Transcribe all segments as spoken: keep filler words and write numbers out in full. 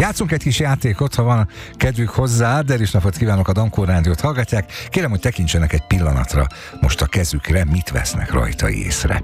Játszunk egy kis játékot, ha van kedvük hozzá, de is napot kívánok, a Dankó Rádiót hallgatják. Kérem, hogy tekintsenek egy pillanatra most a kezükre, mit vesznek rajta észre.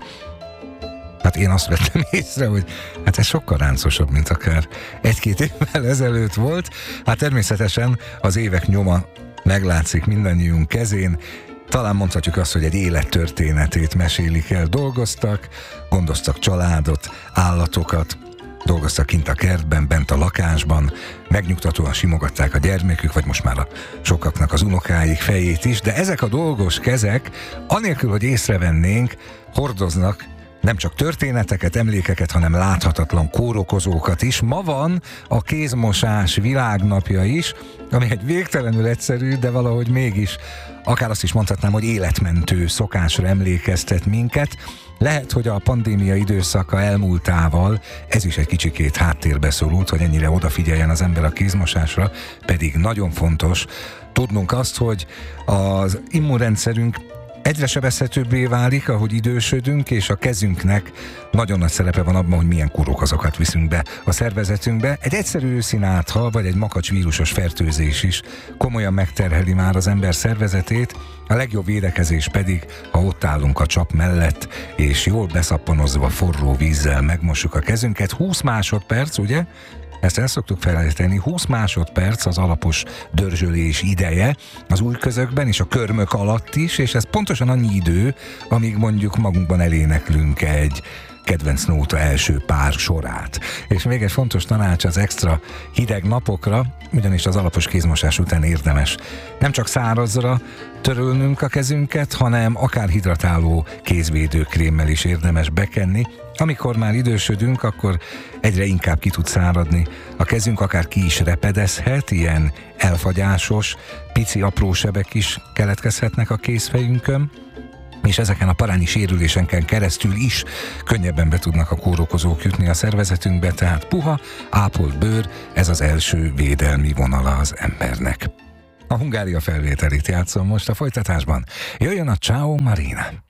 Hát én azt vettem észre, hogy hát ez sokkal ráncosabb, mint akár egy-két évvel ezelőtt volt. Hát természetesen az évek nyoma meglátszik mindannyiunk kezén. Talán mondhatjuk azt, hogy egy élet történetét mesélik el. Dolgoztak, gondoztak családot, állatokat, dolgoztak kint a kertben, bent a lakásban, megnyugtatóan simogatták a gyermekük, vagy most már a sokaknak az unokáik fejét is, de ezek a dolgos kezek, anélkül, hogy észrevennénk, hordoznak nem csak történeteket, emlékeket, hanem láthatatlan kórokozókat is. Ma van a kézmosás világnapja is, ami egy végtelenül egyszerű, de valahogy mégis, akár azt is mondhatnám, hogy életmentő szokásra emlékeztet minket. Lehet, hogy a pandémia időszaka elmúltával ez is egy kicsikét háttérbe szorult, hogy ennyire odafigyeljen az ember a kézmosásra, pedig nagyon fontos tudnunk azt, hogy az immunrendszerünk egyre sebezhetőbbé válik, ahogy idősödünk, és a kezünknek nagyon nagy szerepe van abban, hogy milyen kórokozokat viszünk be a szervezetünkbe. Egy egyszerű őszínátha, vagy egy makacs vírusos fertőzés is komolyan megterheli már az ember szervezetét, a legjobb védekezés pedig, ha ott állunk a csap mellett, és jól beszappanozva forró vízzel megmossuk a kezünket. húsz másodperc, ugye? Ezt el szoktuk felejteni, húsz másodperc az alapos dörzsölés ideje az ujjközökben és a körmök alatt is, és ez pontosan annyi idő, amíg mondjuk magunkban eléneklünk egy kedvenc nóta első pár sorát. És még egy fontos tanács az extra hideg napokra, ugyanis az alapos kézmosás után érdemes nem csak szárazra törölnünk a kezünket, hanem akár hidratáló kézvédőkrémmel is érdemes bekenni. Amikor már idősödünk, akkor egyre inkább ki tud száradni a kezünk, akár ki is repedezhet, ilyen elfagyásos, pici apró sebek is keletkezhetnek a kézfejünkön, és ezeken a parányi sérülésenken keresztül is könnyebben be tudnak a kórokozók jutni a szervezetünkbe, tehát puha, ápolt bőr, ez az első védelmi vonala az embernek. A Hungária felvételét játszom most a folytatásban. Jöjjön a Ciao Marina!